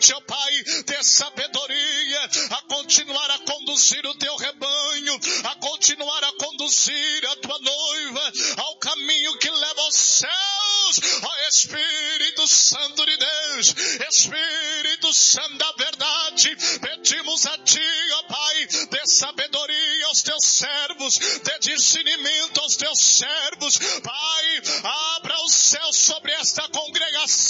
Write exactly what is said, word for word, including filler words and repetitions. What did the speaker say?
ó Pai, dê sabedoria a continuar a conduzir o teu rebanho, a continuar a conduzir a tua noiva ao caminho que leva aos céus. Ó Espírito Santo de Deus, Espírito Santo da verdade, pedimos a ti, ó Pai, dê sabedoria aos teus servos, dê discernimento aos teus servos. Pai, abra os céus sobre esta congregação